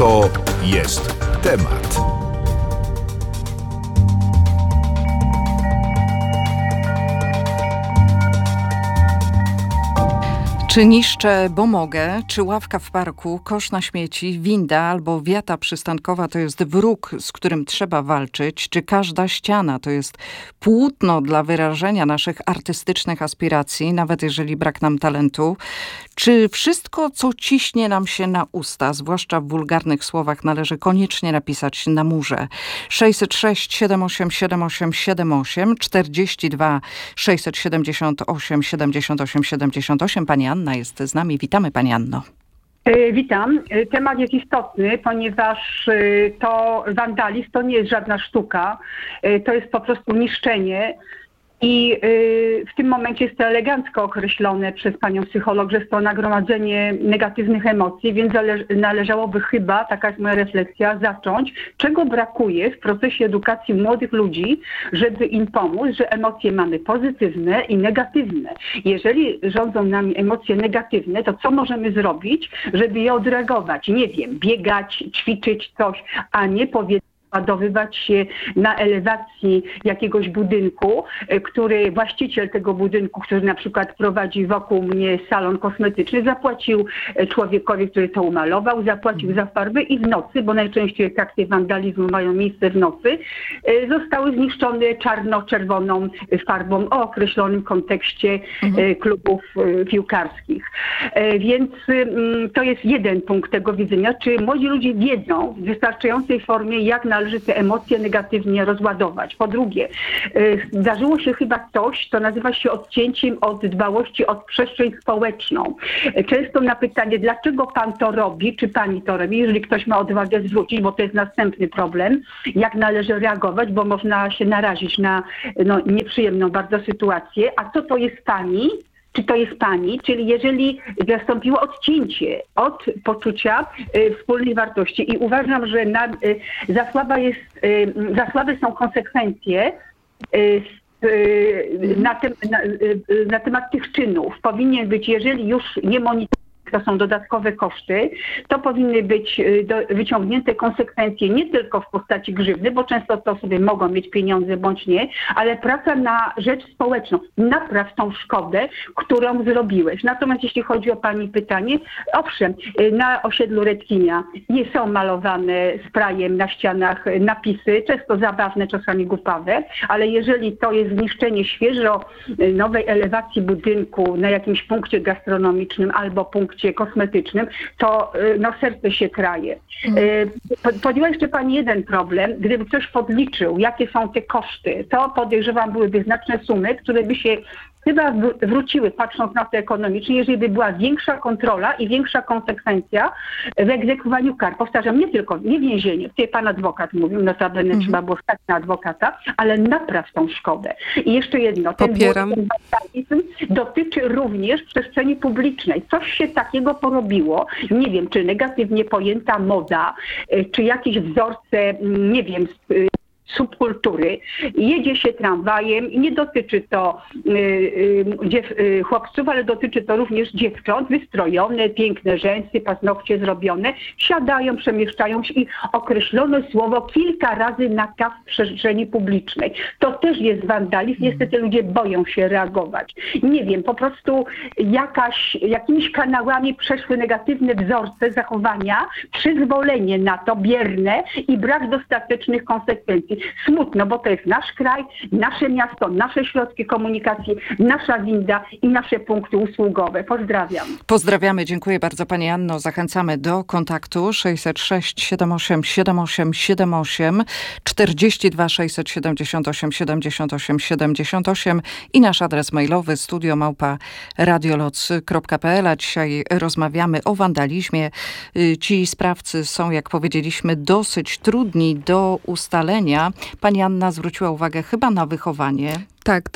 To jest temat. Czy niszczę, bo mogę? Czy ławka w parku, kosz na śmieci, winda albo wiata przystankowa to jest wróg, z którym trzeba walczyć? Czy każda ściana to jest płótno dla wyrażenia naszych artystycznych aspiracji, nawet jeżeli brak nam talentu? Czy wszystko, co ciśnie nam się na usta, zwłaszcza w wulgarnych słowach, należy koniecznie napisać na murze? 606 7878 78 42 678 78 78. Pani Anna jest z nami. Witamy, pani Anno. Witam. Temat jest istotny, ponieważ to wandalizm to nie jest żadna sztuka, to jest po prostu niszczenie. I w tym momencie jest to elegancko określone przez panią psycholog, że jest to nagromadzenie negatywnych emocji, więc należałoby chyba, taka jest moja refleksja, zacząć, czego brakuje w procesie edukacji młodych ludzi, żeby im pomóc, że emocje mamy pozytywne i negatywne. Jeżeli rządzą nami emocje negatywne, to co możemy zrobić, żeby je odreagować? Nie wiem, biegać, ćwiczyć coś, a nie powiedzieć, ładowywać się na elewacji jakiegoś budynku, który właściciel tego budynku, który na przykład prowadzi wokół mnie salon kosmetyczny, zapłacił człowiekowi, który to umalował, zapłacił za farbę i w nocy, bo najczęściej akty wandalizmu mają miejsce w nocy, zostały zniszczone czarno-czerwoną farbą o określonym kontekście klubów piłkarskich. Więc to jest jeden punkt tego widzenia, czy młodzi ludzie wiedzą w wystarczającej formie, jak należy te emocje negatywnie rozładować. Po drugie, zdarzyło się chyba coś, co nazywa się odcięciem od dbałości o przestrzeń społeczną. Często na pytanie, dlaczego pan to robi, czy pani to robi, jeżeli ktoś ma odwagę zwrócić, bo to jest następny problem, jak należy reagować, bo można się narazić na nieprzyjemną bardzo sytuację. A co to jest pani? Czy to jest pani? Czyli jeżeli nastąpiło odcięcie od poczucia wspólnej wartości i uważam, że za słabe są konsekwencje na temat tych czynów. Powinien być, jeżeli już nie monitoring, to są dodatkowe koszty, to powinny być wyciągnięte konsekwencje nie tylko w postaci grzywny, bo często to sobie mogą mieć pieniądze bądź nie, ale praca na rzecz społeczną. Napraw tą szkodę, którą zrobiłeś. Natomiast jeśli chodzi o pani pytanie, owszem, na osiedlu Redkinia nie są malowane sprayem na ścianach napisy, często zabawne, czasami głupawe, ale jeżeli to jest zniszczenie świeżo nowej elewacji budynku na jakimś punkcie gastronomicznym albo punkcie kosmetycznym, to serce się kraje. Podjęła jeszcze pani jeden problem. Gdyby ktoś podliczył, jakie są te koszty, to podejrzewam byłyby znaczne sumy, które by się chyba wróciły, patrząc na to ekonomicznie, jeżeli by była większa kontrola i większa konsekwencja w egzekwowaniu kar. Powtarzam, nie więzienie, tutaj pan adwokat mówił, notabene trzeba było stać na adwokata, ale napraw tą szkodę. I jeszcze jedno, ten wandalizm dotyczy również przestrzeni publicznej. Coś się takiego porobiło, nie wiem, czy negatywnie pojęta moda, czy jakieś wzorce, nie wiem, subkultury. Jedzie się tramwajem i nie dotyczy to chłopców, ale dotyczy to również dziewcząt, wystrojone, piękne rzęsy, paznokcie zrobione, siadają, przemieszczają się i określono słowo kilka razy na K w przestrzeni publicznej. To też jest wandalizm. Niestety ludzie boją się reagować. Nie wiem, po prostu jakimiś kanałami przeszły negatywne wzorce zachowania, przyzwolenie na to bierne i brak dostatecznych konsekwencji. Smutno, bo to jest nasz kraj, nasze miasto, nasze środki komunikacji, nasza winda i nasze punkty usługowe. Pozdrawiam. Pozdrawiamy, dziękuję bardzo pani Anno. Zachęcamy do kontaktu 606 78 78 78 42 678 78 78 i nasz adres mailowy studio@radioloc.pl. A dzisiaj rozmawiamy o wandalizmie. Ci sprawcy są, jak powiedzieliśmy, dosyć trudni do ustalenia. Pani Anna zwróciła uwagę chyba na wychowanie. Tak.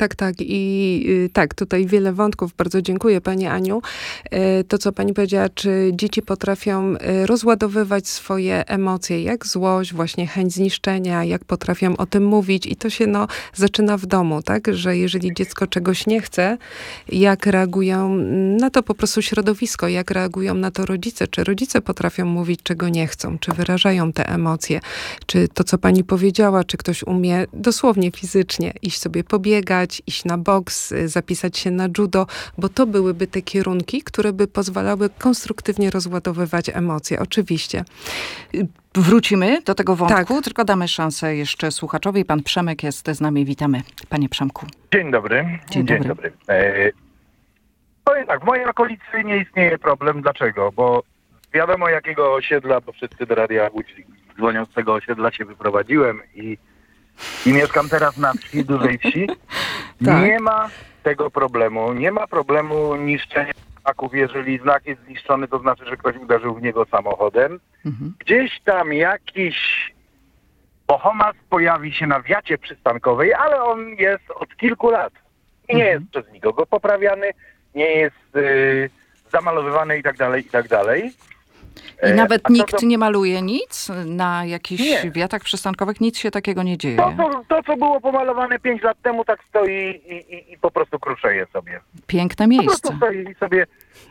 I tak, tutaj wiele wątków. Bardzo dziękuję pani Aniu. To, co pani powiedziała, czy dzieci potrafią rozładowywać swoje emocje, jak złość, właśnie chęć zniszczenia, jak potrafią o tym mówić. I to się zaczyna w domu, tak? Że jeżeli dziecko czegoś nie chce, jak reagują na to po prostu środowisko, jak reagują na to rodzice. Czy rodzice potrafią mówić, czego nie chcą, czy wyrażają te emocje. Czy to, co pani powiedziała, czy ktoś umie dosłownie fizycznie iść sobie pobiegać, iść na boks, zapisać się na judo, bo to byłyby te kierunki, które by pozwalały konstruktywnie rozładowywać emocje. Oczywiście. Wrócimy do tego wątku, Tak. tylko damy szansę jeszcze słuchaczowi. Pan Przemek jest z nami. Witamy, panie Przemku. Dzień dobry. Dzień dobry. Powiem tak, w mojej okolicy nie istnieje problem. Dlaczego? Bo wiadomo jakiego osiedla, bo wszyscy do Radia Łódź dzwonią z tego osiedla, się wyprowadziłem i mieszkam teraz na wsi, dużej wsi. Tak. Nie ma tego problemu. Nie ma problemu niszczenia znaków. Jeżeli znak jest zniszczony, to znaczy, że ktoś uderzył w niego samochodem. Gdzieś tam jakiś bohomas pojawi się na wiacie przystankowej, ale on jest od kilku lat. I nie jest przez nikogo poprawiany, nie jest zamalowywany i tak dalej, i tak dalej. I nawet A nikt nie maluje nic na jakichś Nie. wiatach przystankowych? Nic się takiego nie dzieje? To, co było pomalowane 5 lat temu, tak stoi i po prostu kruszeje sobie. Piękne Po miejsce. prostu stoi i sobie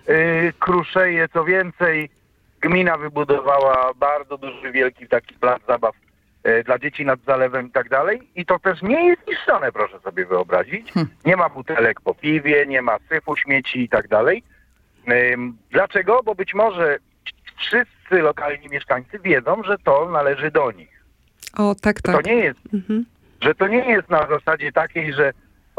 kruszeje. Co więcej, gmina wybudowała bardzo duży, wielki taki plac zabaw dla dzieci nad zalewem i tak dalej. I to też nie jest niszczone, proszę sobie wyobrazić. Nie ma butelek po piwie, nie ma syfu, śmieci i tak dalej. Dlaczego? Bo być może wszyscy lokalni mieszkańcy wiedzą, że to należy do nich. O, tak. To nie jest, że to nie jest na zasadzie takiej, że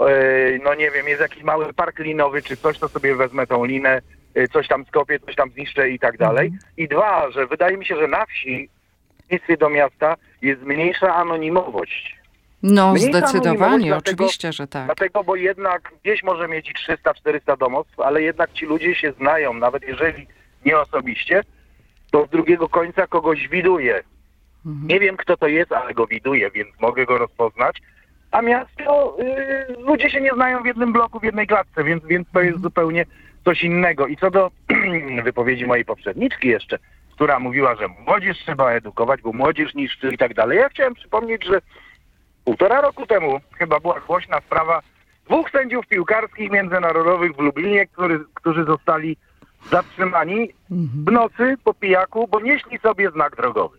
no nie wiem, jest jakiś mały park linowy czy coś, to sobie wezmę tą linę, coś tam skopię, coś tam zniszczę i tak dalej. I dwa, że wydaje mi się, że na wsi w przeciwieństwie do miasta jest mniejsza anonimowość. No Mniejsza zdecydowanie, anonimowość, oczywiście, że tak. Dlatego, bo jednak gdzieś może mieć 300-400 domostw, ale jednak ci ludzie się znają, nawet jeżeli nie osobiście, to z drugiego końca kogoś widuje. Nie wiem, kto to jest, ale go widuję, więc mogę go rozpoznać. A miasto, ludzie się nie znają w jednym bloku, w jednej klatce, więc to jest zupełnie coś innego. I co do wypowiedzi mojej poprzedniczki jeszcze, która mówiła, że młodzież trzeba edukować, bo młodzież niszczy i tak dalej. Ja chciałem przypomnieć, że 1,5 roku temu chyba była głośna sprawa 2 sędziów piłkarskich międzynarodowych w Lublinie, którzy zostali zatrzymani w nocy po pijaku, bo nieśli sobie znak drogowy.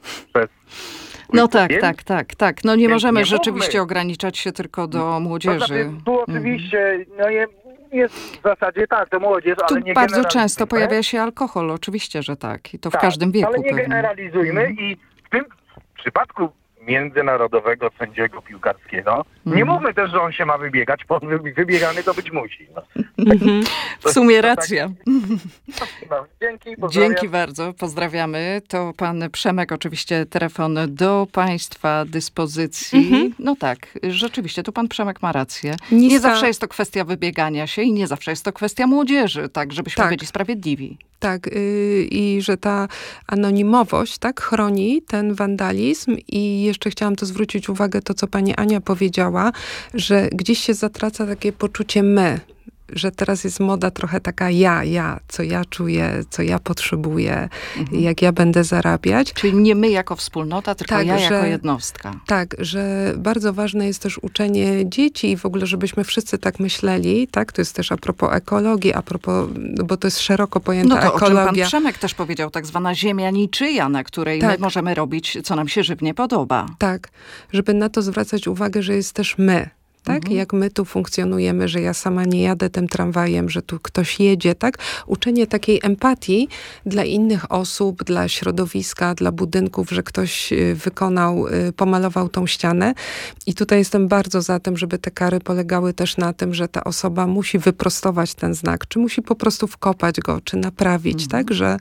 No tak. No nie Więc możemy nie rzeczywiście mówmy. ograniczać się tylko do Poza młodzieży. tym tu oczywiście jest w zasadzie tak, to młodzież, Tu ale nie bardzo generalizujmy. często pojawia się alkohol, oczywiście, że tak. I to w Tak, każdym wieku ale nie pewnie. generalizujmy i w tym przypadku międzynarodowego sędziego piłkarskiego nie mówmy też, że on się ma wybiegać, bo wybiegany to być musi. No. W sumie To racja. No, dzięki, pozdrawiam. Dzięki bardzo, pozdrawiamy. To pan Przemek, oczywiście telefon do państwa dyspozycji. No tak, rzeczywiście, tu pan Przemek ma rację. Nie zawsze jest to kwestia wybiegania się i nie zawsze jest to kwestia młodzieży, tak, żebyśmy byli sprawiedliwi. Tak, i że ta anonimowość, tak, chroni ten wandalizm. I jeszcze chciałam to zwrócić uwagę, to co pani Ania powiedziała, że gdzieś się zatraca takie poczucie my, że teraz jest moda trochę taka co ja czuję, co ja potrzebuję, jak ja będę zarabiać. Czyli nie my jako wspólnota, tylko Tak, ja że- jako jednostka. Tak, że bardzo ważne jest też uczenie dzieci i w ogóle, żebyśmy wszyscy tak myśleli, tak, to jest też a propos ekologii, bo to jest szeroko pojęta No to o czym pan ekologia. Przemek też powiedział, tak zwana ziemia niczyja, na której my Tak. możemy robić, co nam się żywnie podoba. Tak, żeby na to zwracać uwagę, że jest też my. Tak? Jak my tu funkcjonujemy, że ja sama nie jadę tym tramwajem, że tu ktoś jedzie, tak? Uczenie takiej empatii dla innych osób, dla środowiska, dla budynków, że ktoś pomalował tą ścianę. I tutaj jestem bardzo za tym, żeby te kary polegały też na tym, że ta osoba musi wyprostować ten znak, czy musi po prostu wkopać go, czy naprawić, tak? Że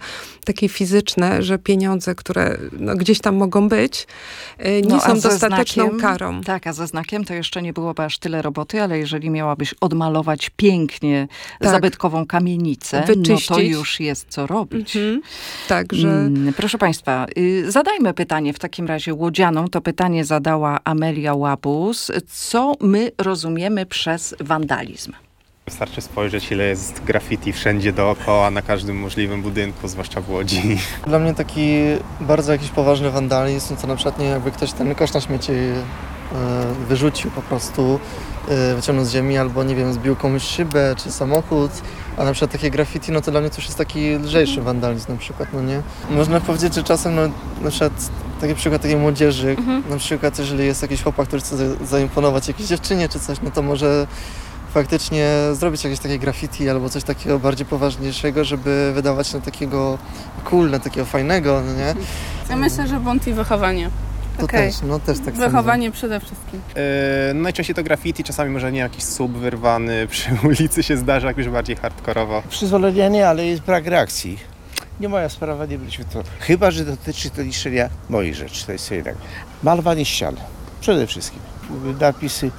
takie fizyczne, że pieniądze, które gdzieś tam mogą być, nie są dostateczną karą. Tak, a ze znakiem to jeszcze nie byłoby aż tyle roboty, ale jeżeli miałabyś odmalować pięknie zabytkową kamienicę, wyczyścić, no to już jest co robić. Także... Proszę Państwa, zadajmy pytanie w takim razie łodzianom. To pytanie zadała Amelia Łabus. Co my rozumiemy przez wandalizm? Wystarczy spojrzeć, ile jest graffiti wszędzie dookoła, na każdym możliwym budynku, zwłaszcza w Łodzi. Dla mnie taki bardzo jakiś poważny wandalizm, to na przykład nie jakby ktoś ten kosz na śmieci wyrzucił po prostu, wyciągnął z ziemi, albo nie wiem, zbił komuś szybę czy samochód, a na przykład takie graffiti, no to dla mnie to już jest taki lżejszy wandalizm na przykład, no nie? Można powiedzieć, że czasem, no na przykład taki przykład takiej młodzieży, na przykład jeżeli jest jakiś chłopak, który chce zaimponować jakiejś dziewczynie czy coś, no to może faktycznie zrobić jakieś takie graffiti albo coś takiego bardziej poważniejszego, żeby wydawać na takiego cool, na takiego fajnego, no nie? Ja myślę, że bunt i wychowanie. To też, no też tak wychowanie przede wszystkim. Najczęściej to graffiti, czasami może nie jakiś słup wyrwany przy ulicy się zdarza, jak już bardziej hardkorowo. Przyzwolenia nie, ale jest brak reakcji. Nie moja sprawa, nie byliśmy to. Chyba że dotyczy to niszczenia moich rzeczy. To jest sobie tak. Malowanie ścian. Przede wszystkim. Napisy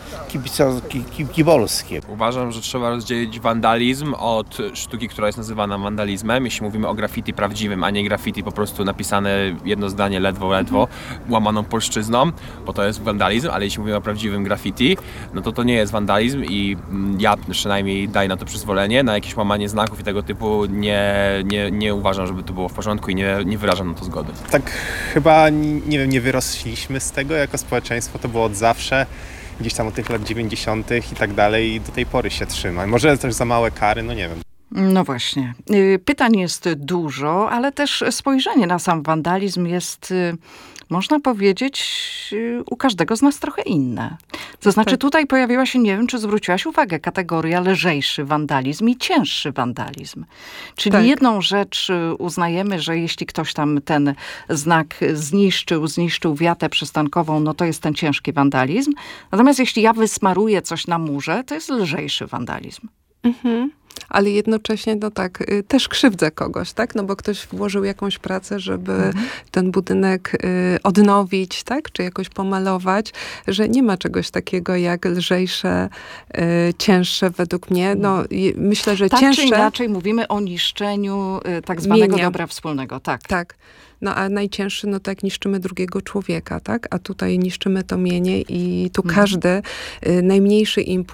kibolskie. Uważam, że trzeba rozdzielić wandalizm od sztuki, która jest nazywana wandalizmem. Jeśli mówimy o graffiti prawdziwym, a nie graffiti po prostu napisane jedno zdanie ledwo, łamaną polszczyzną, bo to jest wandalizm, ale jeśli mówimy o prawdziwym graffiti, no to nie jest wandalizm i ja przynajmniej daję na to przyzwolenie. Na jakieś łamanie znaków i tego typu nie uważam, żeby to było w porządku i nie wyrażam na to zgody. Tak chyba, nie wiem, nie wyrośliśmy z tego jako społeczeństwo, to było od zawsze. Gdzieś tam od tych lat 90. i tak dalej i do tej pory się trzyma. Może też za małe kary, no nie wiem. No właśnie. Pytań jest dużo, ale też spojrzenie na sam wandalizm jest, można powiedzieć, u każdego z nas trochę inne. To znaczy tutaj pojawiła się, nie wiem, czy zwróciłaś uwagę, kategoria lżejszy wandalizm i cięższy wandalizm. Czyli jedną rzecz uznajemy, że jeśli ktoś tam ten znak zniszczył wiatę przystankową, no to jest ten ciężki wandalizm. Natomiast jeśli ja wysmaruję coś na murze, to jest lżejszy wandalizm. Ale jednocześnie, no tak, też krzywdzę kogoś, tak? No bo ktoś włożył jakąś pracę, żeby ten budynek odnowić, tak? Czy jakoś pomalować, że nie ma czegoś takiego jak lżejsze, cięższe według mnie. No myślę, że tak cięższe... czy inaczej mówimy o niszczeniu tak zwanego mienia. dobra wspólnego. Tak. No a najcięższy, no to jak niszczymy drugiego człowieka, tak? A tutaj niszczymy to mienie i tu każdy najmniejszy impuls